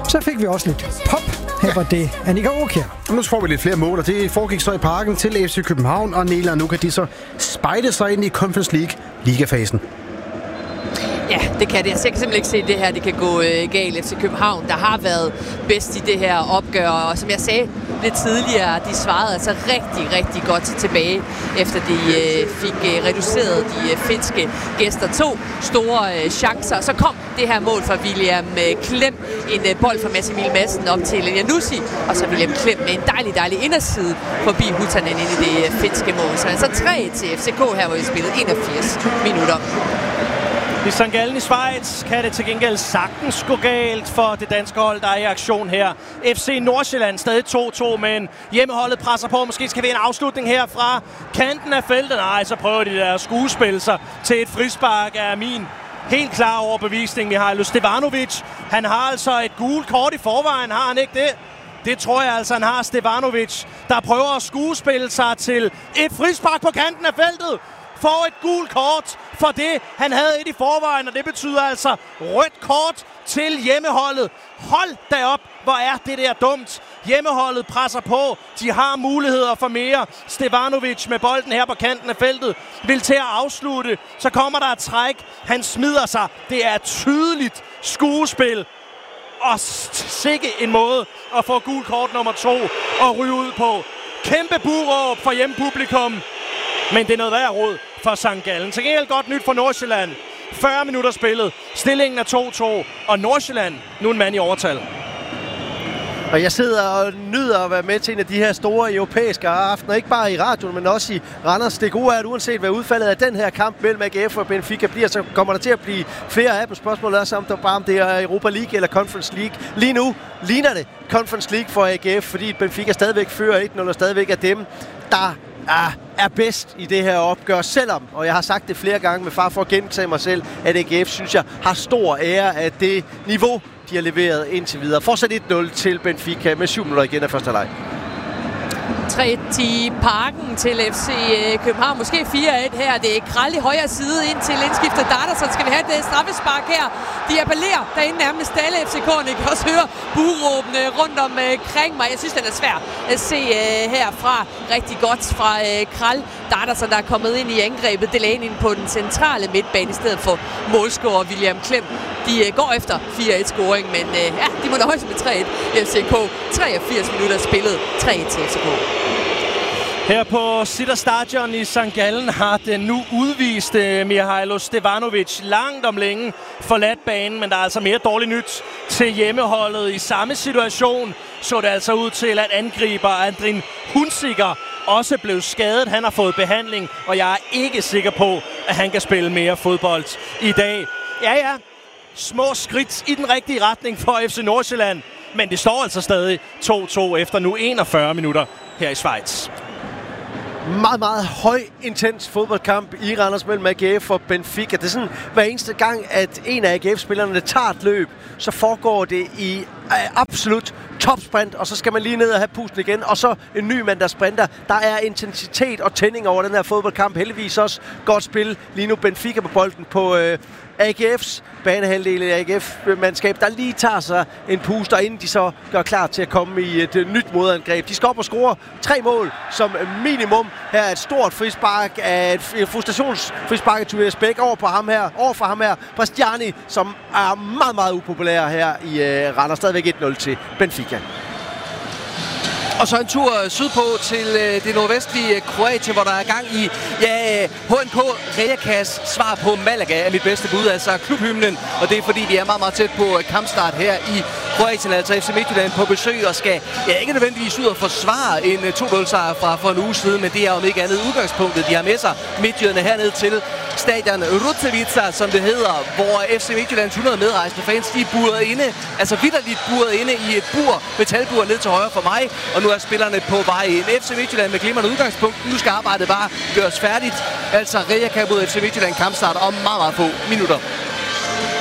Så fik vi også lidt pop. Her var det Annika Aakjær. Nu får vi lidt flere mål, og det foregik så i Parken til FC København og Nela. Nu kan de så spejde sig ind i Conference League ligafasen. Ja, det kan det. Jeg kan simpelthen ikke se, at det her det kan gå galt. FC København, der har været bedst i det her opgør, og som jeg sagde lidt tidligere, de svarede altså rigtig godt tilbage, efter de fik reduceret de finske gæster. 2 store chancer, så kom det her mål fra William Klem, en bold fra Mads Emil Madsen op til Janussi, og så William Klem med en dejlig inderside forbi Hutanen ind i det finske mål. Så altså 3 til FCK her, hvor vi spillede 81 minutter. I St. Gallen i Schweiz kan det til gengæld sagtens gå galt for det danske hold, der er i aktion her. FC Nordsjælland stadig 2-2, men hjemmeholdet presser på. Måske skal vi en afslutning her fra kanten af feltet. Nej, så prøver de der skuespil sig til et frispark af min helt klar overbevisning. Mihailo Stevanovic, han har altså et gult kort i forvejen, har han ikke det? Det tror jeg altså, han har, Stevanovic, der prøver at skuespille sig til et frispark på kanten af feltet. Får et gult kort for det. Han havde et i forvejen, og det betyder altså rødt kort til hjemmeholdet. Hold da op, hvor er det der dumt. Hjemmeholdet presser på. De har muligheder for mere. Stevanovic med bolden her på kanten af feltet vil til at afslutte. Så kommer der et træk. Han smider sig. Det er tydeligt skuespil. Og sikke en måde at få gult kort nummer 2 og ryge ud på. Kæmpe buråb for hjemmepublikum. Men det er noget værd råd for St. Gallen. Til gengæld godt nyt for Nordsjælland. 40 minutter spillet. Stillingen er 2-2. Og Nordsjælland nu en mand i overtal. Og jeg sidder og nyder at være med til en af de her store europæiske aftener. Ikke bare i radioen, men også i Randers. Det gode er, at uanset hvad udfaldet af den her kamp mellem AGF og Benfica bliver, så kommer der til at blive flere af dem. Spørgsmålet er så, om det er Europa League eller Conference League. Lige nu ligner det Conference League for AGF, fordi Benfica stadigvæk fører 1-0 og stadigvæk er dem, der er bedst i det her opgør, selvom, og jeg har sagt det flere gange med far for at gentage mig selv, at AGF, synes jeg, har stor ære af det niveau, de har leveret indtil videre. Fortsat 1-0 til Benfica med 7 minutter igen af første halvleg. 3 i Parken til FC København. Måske 4-1 her. Det er Krall i højre side ind til indskiftet Darderson. Skal vi have et straffespark her? De appellerer derinde nærmest alle FCK'erne. I kan også høre buråbene rundt omkring mig. Jeg synes, den er svær at se herfra. Rigtig godt fra Krall. Darderson, der er kommet ind i angrebet. Delaney ind på den centrale midtbane i stedet for målscorer William Klem. De går efter 4-1-scoring, men de må nøjes med 3-1 FCK. 83 minutter spillet. 3-1 til FCK. Her på Sitter Stadion i St. Gallen har den nu udviste Mihailo Stevanovic langt om længe forladt banen, men der er altså mere dårligt nyt til hjemmeholdet. I samme situation så det altså ud til, at angriber Andrin Hunziker også blev skadet. Han har fået behandling, og jeg er ikke sikker på, at han kan spille mere fodbold i dag. Ja, små skridt i den rigtige retning for FC Nordsjælland, men det står altså stadig 2-2 efter nu 41 minutter her i Schweiz. Meget høj, intens fodboldkamp i Randers mellem AGF og Benfica. Det er sådan, hver eneste gang, at en af AGF-spillerne tager et løb, så foregår det i absolut topsprint, og så skal man lige ned og have pusten igen, og så en ny mand, der sprinter. Der er intensitet og tænding over den her fodboldkamp. Heldigvis også godt spil. Lige nu Benfica på bolden på AGF's banehalvdel, AGF-mandskab, der lige tager sig en puster, inden de så gør klar til at komme i et nyt modangreb. De skal op og score 3 mål som minimum. Her er et stort frispark af et frustrationsfrispark af Tobias Bæk over for ham her, Bastiani, som er meget upopulær her i Randers. Stadigvæk 1-0 til Benfica. Og så en tur sydpå til det nordvestlige Kroatien, hvor der er gang i HNK Rijeka's svar på Malaga er mit bedste bud, altså klubhymnen. Og det er fordi, vi er meget tæt på kampstart her i Kroatien, altså FC Midtjylland på besøg og skal ikke nødvendigvis ud og forsvare en 2-0-sejr fra for en uge siden, men det er om ikke andet udgangspunktet. De har med sig Midtjylland herned til stadion Rutsevica, som det hedder, hvor FC Midtjyllands 100 medrejsende fans, de er buret inde, altså vitterligt buret inde i et metalbur ned til højre for mig, og nu er spillerne på vej ind. FC Midtjylland med glimrende udgangspunkt. Nu skal arbejdet bare gøres færdigt. Altså Rijeka mod FC Midtjylland kampstart om meget få minutter.